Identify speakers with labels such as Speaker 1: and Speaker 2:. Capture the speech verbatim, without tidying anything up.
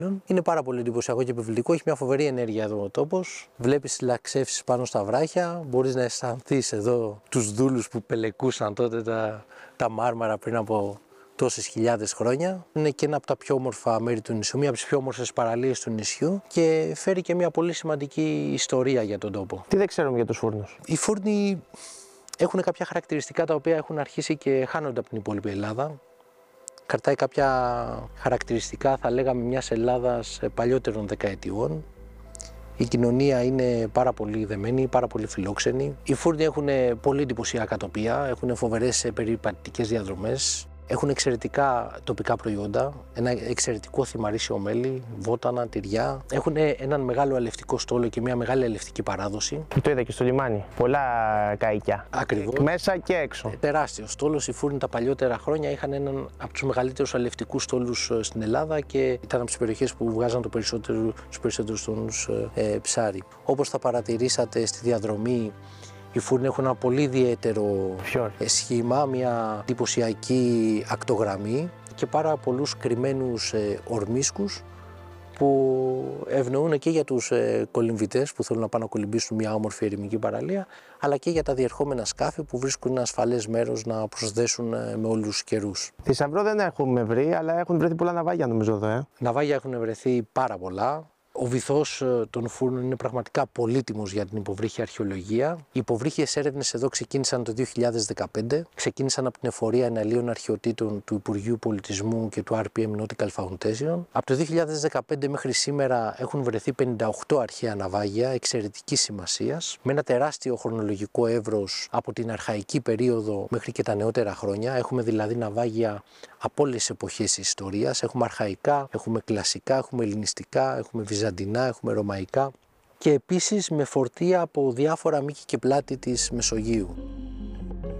Speaker 1: Είναι πάρα πολύ εντυπωσιακό και επιβλητικό. Έχει μια φοβερή ενέργεια εδώ ο τόπος. Βλέπεις τις λαξεύσεις πάνω στα βράχια. Μπορείς να αισθανθείς εδώ τους δούλους που πελεκούσαν τότε τα, τα μάρμαρα πριν από τόσες χιλιάδες χρόνια. Είναι και ένα από τα πιο όμορφα μέρη του νησιού, μία από τις πιο όμορφες παραλίες του νησιού και φέρει και μια πολύ σημαντική ιστορία για τον τόπο.
Speaker 2: Τι δεν ξέρουμε για τους φούρνους?
Speaker 1: Οι φούρνοι έχουν κάποια χαρακτηριστικά τα οποία έχουν αρχίσει και χάνονται από την υπόλοιπη Ελλάδα. Κρατάει κάποια χαρακτηριστικά, θα λέγαμε, μιας Ελλάδας παλιότερων δεκαετιών. Η κοινωνία είναι πάρα πολύ δεμένη, πάρα πολύ φιλόξενη. Οι φούρνοι έχουν πολύ εντυπωσιακά τοπία, έχουν φοβερές περιπατητικές διαδρομές. Έχουν εξαιρετικά τοπικά προϊόντα, ένα εξαιρετικό θυμαρίσιο μέλι, βότανα, τυριά. Έχουν έναν μεγάλο αλευτικό στόλο και μια μεγάλη αλευτική παράδοση.
Speaker 2: Το είδα και στο λιμάνι. Πολλά καϊκιά.
Speaker 1: Ακριβώς.
Speaker 2: Μέσα και έξω.
Speaker 1: Τεράστιο στόλος. Οι φούρνοι τα παλιότερα χρόνια είχαν έναν από τους μεγαλύτερους αλευτικούς στόλους στην Ελλάδα και ήταν από τις περιοχές που βγάζαν το περισσότερο, τους περισσότερους τόνους ε, ψάρι. Όπως θα παρατηρήσατε στη διαδρομή, οι φούρνοι έχουν ένα πολύ ιδιαίτερο σχήμα, μια εντυπωσιακή ακτογραμμή και πάρα πολλούς κρυμμένους ε, ορμίσκους που ευνοούν και για τους ε, κολυμβητές που θέλουν να πάνε να κολυμπήσουν μια όμορφη ερημική παραλία, αλλά και για τα διερχόμενα σκάφη που βρίσκουν ένα ασφαλές μέρος να προσδέσουν ε, με όλους τους καιρούς.
Speaker 2: Θησαυρό δεν έχουμε βρει, αλλά έχουν βρεθεί πολλά ναυάγια νομίζω εδώ. Ε.
Speaker 1: Ναυάγια έχουν βρεθεί πάρα πολλά. Ο βυθός των φούρνων είναι πραγματικά πολύτιμος για την υποβρύχια αρχαιολογία. Οι υποβρύχιες έρευνες εδώ ξεκίνησαν το δύο χιλιάδες δεκαπέντε. Ξεκίνησαν από την εφορία εναλίων αρχαιοτήτων του Υπουργείου Πολιτισμού και του αρ πι εμ Nautical Foundation. Από το δύο χιλιάδες δεκαπέντε μέχρι σήμερα έχουν βρεθεί πενήντα οκτώ αρχαία ναυάγια εξαιρετικής σημασίας, με ένα τεράστιο χρονολογικό εύρος από την αρχαϊκή περίοδο μέχρι και τα νεότερα χρόνια. Έχουμε δηλαδή ναυάγια από όλες τις εποχές της ιστορίας. Έχουμε αρχαϊκά, έχουμε κλασικά, έχουμε ελληνιστικά, έχουμε βυζαντινά, έχουμε ρωμαϊκά και επίσης με φορτία από διάφορα μήκη και πλάτη της Μεσογείου.